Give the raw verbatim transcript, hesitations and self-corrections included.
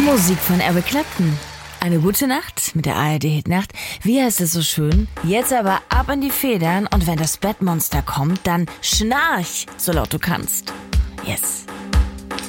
Musik von Eric Clapton. Eine gute Nacht mit der A R D-Hitnacht. Wie heißt es so schön? Jetzt aber ab in die Federn und wenn das Bettmonster kommt, dann schnarch, so laut du kannst. Yes.